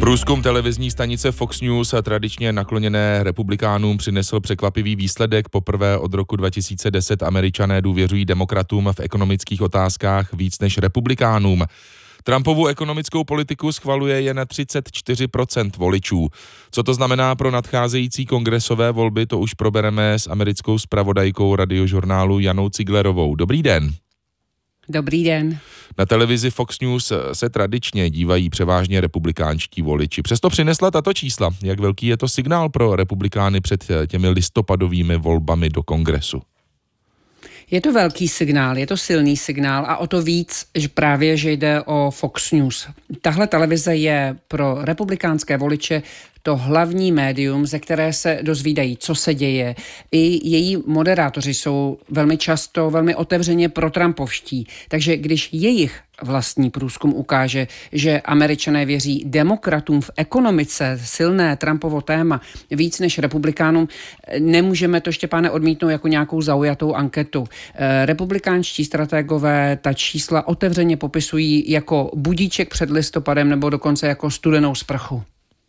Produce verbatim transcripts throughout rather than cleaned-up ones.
Průzkum televizní stanice Fox News a tradičně nakloněné republikánům přinesl překvapivý výsledek. Poprvé od roku dva tisíce deset Američané důvěřují demokratům v ekonomických otázkách víc než republikánům. Trumpovu ekonomickou politiku schvaluje jen třicet čtyři procent voličů. Co to znamená pro nadcházející kongresové volby, to už probereme s americkou zpravodajkou Radiožurnálu Janou Ciglerovou. Dobrý den. Dobrý den. Na televizi Fox News se tradičně dívají převážně republikánští voliči. Přesto přinesla tato čísla. Jak velký je to signál pro republikány před těmi listopadovými volbami do kongresu? Je to velký signál, je to silný signál a o to víc, že právě, že jde o Fox News. Tahle televize je pro republikánské voliče to hlavní médium, ze které se dozvídají, co se děje. I její moderátoři jsou velmi často velmi otevřeně protrampovští. Takže když jejich vlastní průzkum ukáže, že Američané věří demokratům v ekonomice, silné Trumpovo téma, víc než republikánům, nemůžeme to, Štěpáne, odmítnout jako nějakou zaujatou anketu. Republikánští strategové ta čísla otevřeně popisují jako budíček před listopadem nebo dokonce jako studenou sprchu.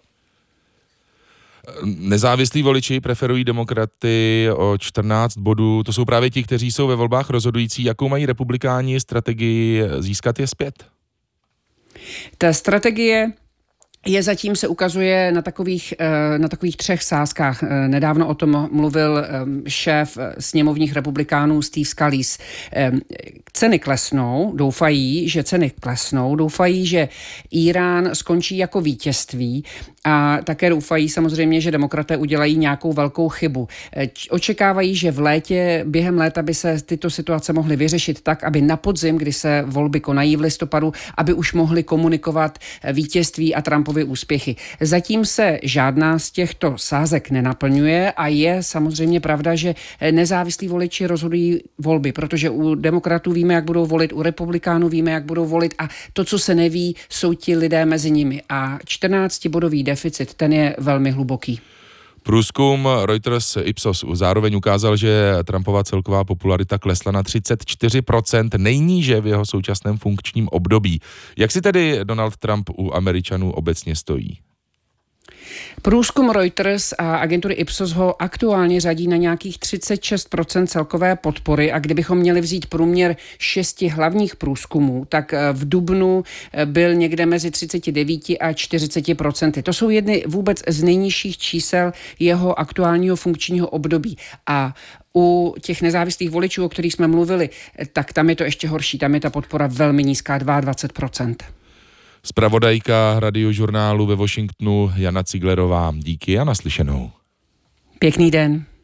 Nezávislí voliči preferují demokraty o čtrnáct bodů. To jsou právě ti, kteří jsou ve volbách rozhodující. Jakou mají republikáni strategii získat je zpět? Ta strategie je zatím se ukazuje na takových, na takových třech sázkách. Nedávno o tom mluvil šéf sněmovních republikánů Steve Scalise. Ceny klesnou, doufají, že ceny klesnou, doufají, že Irán skončí jako vítězství a také doufají samozřejmě, že demokraté udělají nějakou velkou chybu. Očekávají, že v létě, během léta by se tyto situace mohly vyřešit tak, aby na podzim, kdy se volby konají v listopadu, aby už mohli komunikovat vítězství a Trumpovy úspěchy. Zatím se žádná z těchto sázek nenaplňuje a je samozřejmě pravda, že nezávislí voliči rozhodují volby, protože u demokratů víme, jak budou volit, u republikánů víme, jak budou volit a to, co se neví, jsou ti lidé mezi nimi. A čtrnáctibodový deficit, ten je velmi hluboký. Průzkum Reuters Ipsos zároveň ukázal, že Trumpova celková popularita klesla na třicet čtyři procent, nejníže v jeho současném funkčním období. Jak si tedy Donald Trump u Američanů obecně stojí? Průzkum Reuters a agentury Ipsos ho aktuálně řadí na nějakých třicet šest procent celkové podpory a kdybychom měli vzít průměr šesti hlavních průzkumů, tak v dubnu byl někde mezi třicet devět a čtyřicet procent. To jsou jedny vůbec z nejnižších čísel jeho aktuálního funkčního období. A u těch nezávislých voličů, o kterých jsme mluvili, tak tam je to ještě horší. Tam je ta podpora velmi nízká, dvacet dva procent. Zpravodajka Radiožurnálu ve Washingtonu Jana Ciglerová. Díky a naslyšenou. Pěkný den.